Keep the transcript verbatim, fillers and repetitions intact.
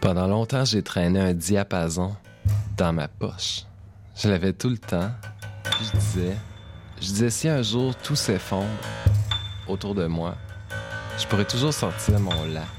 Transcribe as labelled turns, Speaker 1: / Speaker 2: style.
Speaker 1: Pendant longtemps, j'ai traîné un diapason dans ma poche. Je l'avais tout le temps. Puis je disais, je disais si un jour tout s'effondre autour de moi, je pourrais toujours sortir mon lac